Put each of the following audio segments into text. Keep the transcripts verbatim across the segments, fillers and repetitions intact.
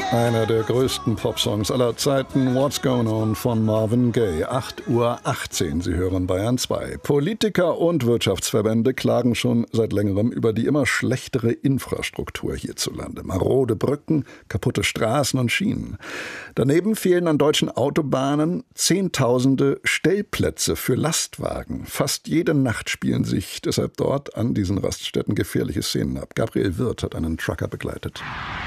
Einer der größten Popsongs aller Zeiten, What's Going On von Marvin Gaye. acht Uhr achtzehn, Sie hören Bayern zwei. Politiker und Wirtschaftsverbände klagen schon seit längerem über die immer schlechtere Infrastruktur hierzulande. Marode Brücken, kaputte Straßen und Schienen. Daneben fehlen an deutschen Autobahnen Zehntausende Stellplätze für Lastwagen. Fast jede Nacht spielen sich deshalb dort an diesen Raststätten gefährliche Szenen ab. Gabriel Wirth hat einen Trucker begleitet.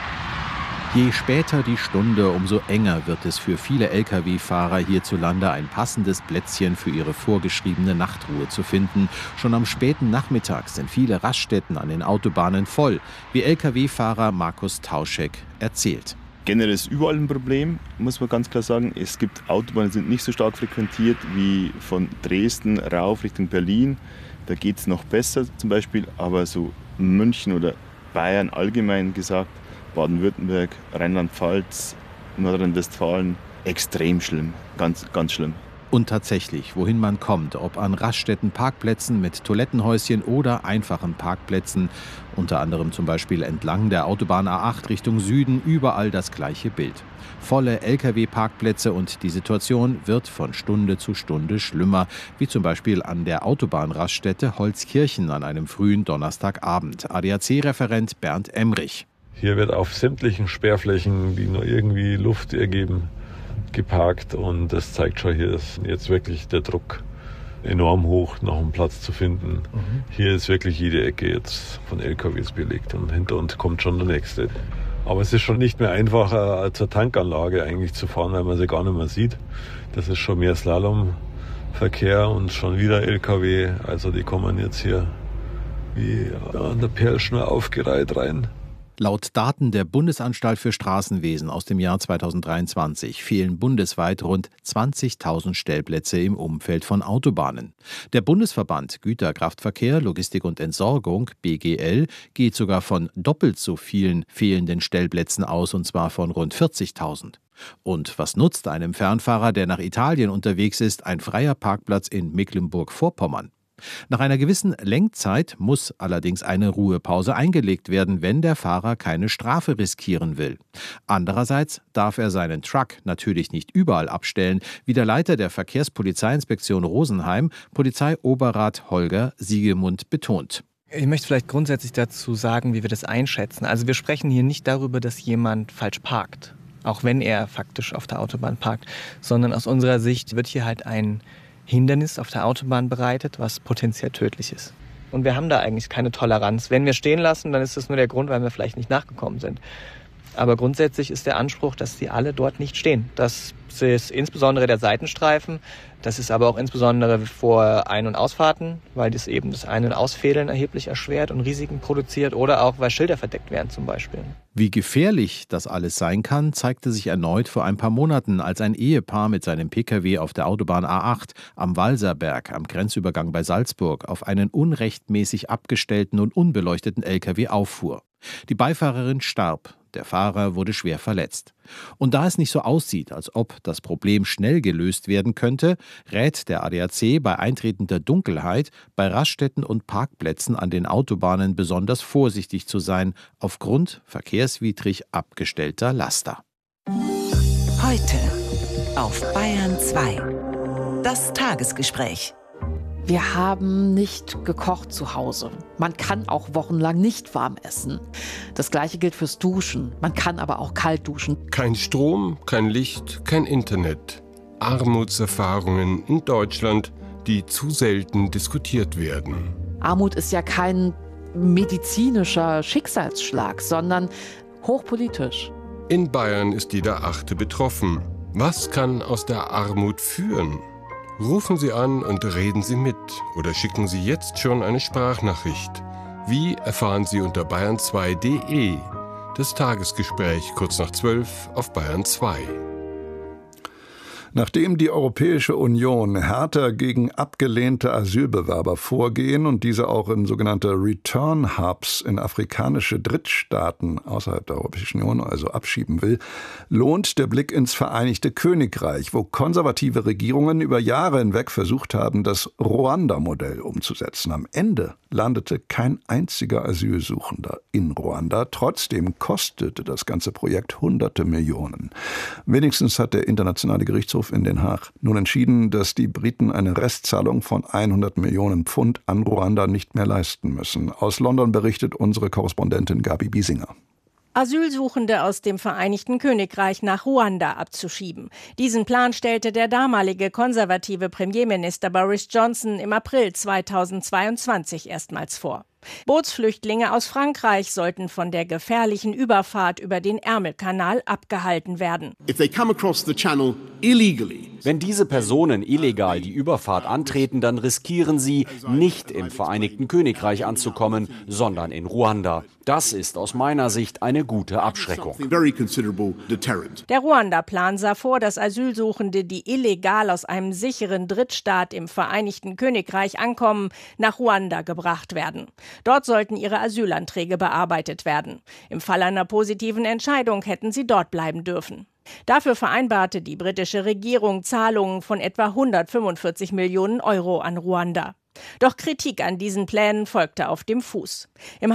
Je später die Stunde, umso enger wird es für viele L K W-Fahrer hierzulande, ein passendes Plätzchen für ihre vorgeschriebene Nachtruhe zu finden. Schon am späten Nachmittag sind viele Raststätten an den Autobahnen voll, wie L K W-Fahrer Markus Tauschek erzählt. Generell ist überall ein Problem, muss man ganz klar sagen. Es gibt Autobahnen, die sind nicht so stark frequentiert wie von Dresden rauf Richtung Berlin. Da geht es noch besser zum Beispiel, aber so München oder Bayern allgemein gesagt, Baden-Württemberg, Rheinland-Pfalz, Nordrhein-Westfalen, extrem schlimm, ganz, ganz schlimm. Und tatsächlich, wohin man kommt, ob an Raststätten, Parkplätzen mit Toilettenhäuschen oder einfachen Parkplätzen, unter anderem zum Beispiel entlang der Autobahn A acht Richtung Süden, überall das gleiche Bild. Volle L K W-Parkplätze und die Situation wird von Stunde zu Stunde schlimmer, wie zum Beispiel an der Autobahnraststätte Holzkirchen an einem frühen Donnerstagabend. A D A C-Referent Bernd Emrich. Hier wird auf sämtlichen Sperrflächen, die nur irgendwie Luft ergeben, geparkt. Und das zeigt schon, hier ist jetzt wirklich der Druck enorm hoch, noch einen Platz zu finden. Mhm. Hier ist wirklich jede Ecke jetzt von L K Ws belegt und hinter uns kommt schon der nächste. Aber es ist schon nicht mehr einfacher, als zur Tankanlage eigentlich zu fahren, weil man sie gar nicht mehr sieht. Das ist schon mehr Slalomverkehr und schon wieder L K W. Also die kommen jetzt hier wie an der Perlschnur aufgereiht rein. Laut Daten der Bundesanstalt für Straßenwesen aus dem Jahr zweitausenddreiundzwanzig fehlen bundesweit rund zwanzigtausend Stellplätze im Umfeld von Autobahnen. Der Bundesverband Güterkraftverkehr, Logistik und Entsorgung, B G L, geht sogar von doppelt so vielen fehlenden Stellplätzen aus, und zwar von rund vierzigtausend. Und was nutzt einem Fernfahrer, der nach Italien unterwegs ist, ein freier Parkplatz in Mecklenburg-Vorpommern? Nach einer gewissen Lenkzeit muss allerdings eine Ruhepause eingelegt werden, wenn der Fahrer keine Strafe riskieren will. Andererseits darf er seinen Truck natürlich nicht überall abstellen, wie der Leiter der Verkehrspolizeiinspektion Rosenheim, Polizeioberrat Holger Siegemund, betont. Ich möchte vielleicht grundsätzlich dazu sagen, wie wir das einschätzen. Also wir sprechen hier nicht darüber, dass jemand falsch parkt, auch wenn er faktisch auf der Autobahn parkt, sondern aus unserer Sicht wird hier halt ein Hindernis auf der Autobahn bereitet, was potenziell tödlich ist. Und wir haben da eigentlich keine Toleranz. Wenn wir stehen lassen, dann ist das nur der Grund, weil wir vielleicht nicht nachgekommen sind. Aber grundsätzlich ist der Anspruch, dass die alle dort nicht stehen. Das ist insbesondere der Seitenstreifen. Das ist aber auch insbesondere vor Ein- und Ausfahrten, weil das eben das Ein- und Ausfädeln erheblich erschwert und Risiken produziert oder auch, weil Schilder verdeckt werden zum Beispiel. Wie gefährlich das alles sein kann, zeigte sich erneut vor ein paar Monaten, als ein Ehepaar mit seinem Pkw auf der Autobahn A acht am Walserberg am Grenzübergang bei Salzburg auf einen unrechtmäßig abgestellten und unbeleuchteten L K W auffuhr. Die Beifahrerin starb. Der Fahrer wurde schwer verletzt. Und da es nicht so aussieht, als ob das Problem schnell gelöst werden könnte, rät der A D A C bei eintretender Dunkelheit bei Raststätten und Parkplätzen an den Autobahnen besonders vorsichtig zu sein, aufgrund verkehrswidrig abgestellter Laster. Heute auf Bayern zwei. Das Tagesgespräch. Wir haben nicht gekocht zu Hause. Man kann auch wochenlang nicht warm essen. Das Gleiche gilt fürs Duschen. Man kann aber auch kalt duschen. Kein Strom, kein Licht, kein Internet. Armutserfahrungen in Deutschland, die zu selten diskutiert werden. Armut ist ja kein medizinischer Schicksalsschlag, sondern hochpolitisch. In Bayern ist jeder Achte betroffen. Was kann aus der Armut führen? Rufen Sie an und reden Sie mit oder schicken Sie jetzt schon eine Sprachnachricht. Wie erfahren Sie unter bayern zwei punkt de. Das Tagesgespräch kurz nach zwölf auf Bayern zwei. Nachdem die Europäische Union härter gegen abgelehnte Asylbewerber vorgehen und diese auch in sogenannte Return Hubs in afrikanische Drittstaaten außerhalb der Europäischen Union also abschieben will, lohnt der Blick ins Vereinigte Königreich, wo konservative Regierungen über Jahre hinweg versucht haben, das Ruanda-Modell umzusetzen. Am Ende landete kein einziger Asylsuchender in Ruanda. Trotzdem kostete das ganze Projekt hunderte Millionen. Wenigstens hat der Internationale Gerichtshof in Den Haag nun entschieden, dass die Briten eine Restzahlung von hundert Millionen Pfund an Ruanda nicht mehr leisten müssen. Aus London berichtet unsere Korrespondentin Gabi Biesinger. Asylsuchende aus dem Vereinigten Königreich nach Ruanda abzuschieben. Diesen Plan stellte der damalige konservative Premierminister Boris Johnson im April zweitausendzweiundzwanzig erstmals vor. Bootsflüchtlinge aus Frankreich sollten von der gefährlichen Überfahrt über den Ärmelkanal abgehalten werden. If they come across the channel illegally, wenn diese Personen illegal die Überfahrt antreten, dann riskieren sie, nicht im Vereinigten Königreich anzukommen, sondern in Ruanda. Das ist aus meiner Sicht eine gute Abschreckung. Der Ruanda-Plan sah vor, dass Asylsuchende, die illegal aus einem sicheren Drittstaat im Vereinigten Königreich ankommen, nach Ruanda gebracht werden. Dort sollten ihre Asylanträge bearbeitet werden. Im Fall einer positiven Entscheidung hätten sie dort bleiben dürfen. Dafür vereinbarte die britische Regierung Zahlungen von etwa hundertfünfundvierzig Millionen Euro an Ruanda. Doch Kritik an diesen Plänen folgte auf dem Fuß. Im